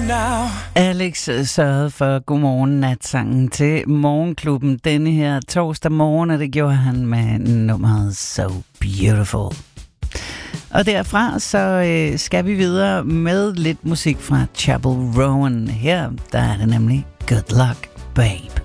Alex sørgede for godmorgen natsangen til Morgenklubben denne her torsdag morgen, og det gjorde han med nummeret So Beautiful. Og derfra så skal vi videre med lidt musik fra Chapel Roan. Her der er det nemlig Good Luck Babe.